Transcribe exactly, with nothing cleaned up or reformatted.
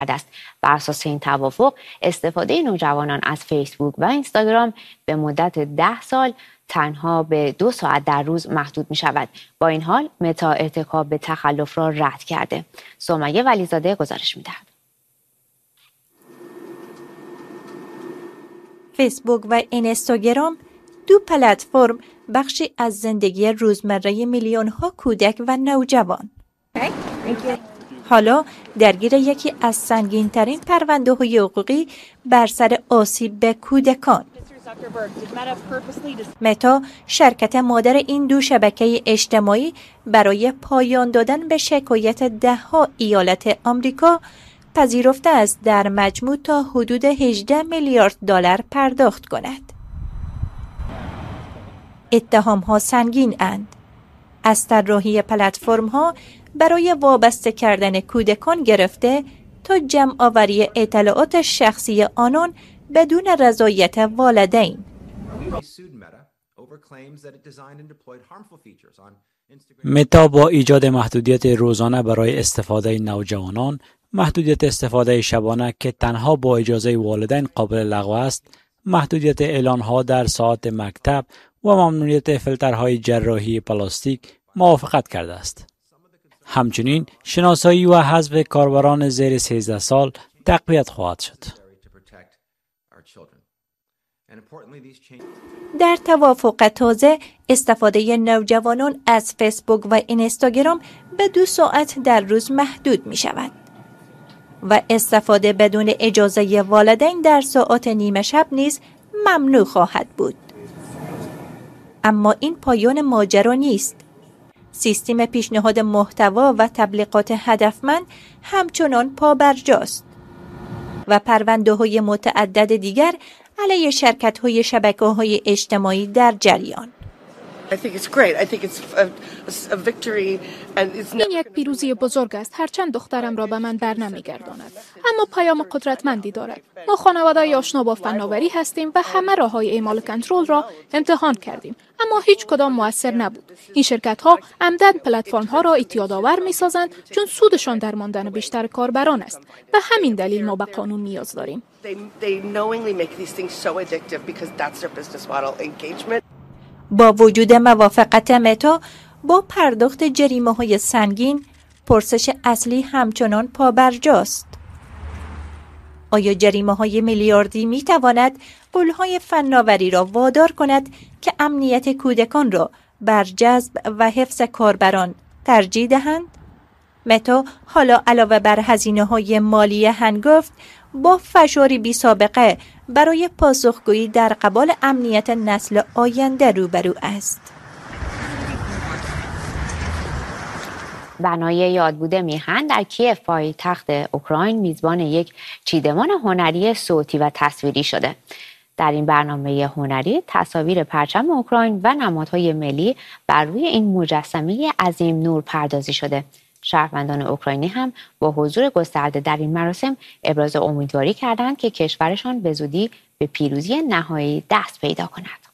است. بر اساس این توافق استفاده نوجوانان از فیسبوک و اینستاگرام به مدت ده سال تنها به دو ساعت در روز محدود می شود. با این حال متا ارتکاب به تخلف را رد کرده. سمیه ولیزاده گزارش می دهد. فیسبوک و اینستاگرام دو پلتفرم بخشی از زندگی روزمره میلیون ها کودک و نوجوان. حالا درگیر یکی از سنگین ترین پرونده های حقوقی بر سر آسیب به کودکان. متا شرکت مادر این دو شبکه اجتماعی برای پایان دادن به شکایت ده ها ایالت آمریکا پذیرفته است در مجموع تا حدود هجده میلیارد دلار پرداخت کند. اتهام ها سنگین اند. از طراحی پلتفرم ها برای وابسته کردن کودکان گرفته تا جمع آوری اطلاعات شخصی آنان بدون رضایت والدین. متا با ایجاد محدودیت روزانه برای استفاده نوجوانان، محدودیت استفاده شبانه که تنها با اجازه والدین قابل لغو است، محدودیت اعلان‌ها در ساعت مکتب و ممنوعیت فیلترهای جراحی پلاستیک موافقت کرده است. همچنین شناسایی و حذف کاربران زیر سیزده سال تقویت خواهد شد. در توافق تازه استفاده نوجوانان از فیسبوک و اینستاگرام به دو ساعت در روز محدود می شود و استفاده بدون اجازه والدین در ساعات نیمه شب نیز ممنوع خواهد بود. اما این پایان ماجرا نیست. سیستم پیشنهاد محتوا و تبلیغات هدفمند همچنان پابرجاست و پرونده‌های متعدد دیگر علیه شرکت‌های شبکه‌های اجتماعی در جریان. این یک پیروزی بزرگ است، هرچند دخترم را به من بر نمیگرداند، اما پیام قدرتمندی دارد. ما خانواده آشنا با فناوری هستیم و همه راه‌های اعمال کنترل را امتحان کردیم، اما هیچ کدام مؤثر نبود. این شرکت‌ها عمدن پلتفرم‌ها را اعتیادآور می‌سازند چون سودشان در ماندن بیشتر کاربران است و همین دلیل ما به قانون نیاز داریم. با وجود موافقت متا با پرداخت جریمه‌های سنگین، پرسش اصلی همچنان پابرجاست. آیا جریمه‌های میلیاردی می‌تواند غول‌های فناوری را وادار کند که امنیت کودکان را بر جذب و حفظ کاربران ترجیح دهند؟ متا حالا علاوه بر هزینه‌های مالی هنگفت با فشاری بی سابقه برای پاسخگویی در قبال امنیت نسل آینده روبرو است. بنای یادبود میهن در کیف پایتخت اوکراین میزبان یک چیدمان هنری صوتی و تصویری شده. در این برنامه هنری تصاویر پرچم اوکراین و نمادهای ملی بر روی این مجسمه عظیم نور پردازی شده. شهروندان اوکراینی هم با حضور گسترده در این مراسم ابراز امیدواری کردند که کشورشان به زودی به پیروزی نهایی دست پیدا کند.